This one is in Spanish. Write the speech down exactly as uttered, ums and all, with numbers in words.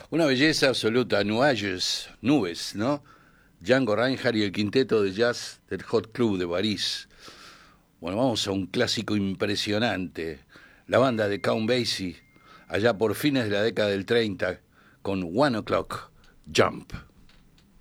Una belleza absoluta, Nuages, nubes, ¿no? Django Reinhardt y el quinteto de jazz del Hot Club de París. Bueno, vamos a un clásico impresionante. La banda de Count Basie, allá por fines de la década del treinta, con One O'Clock Jump.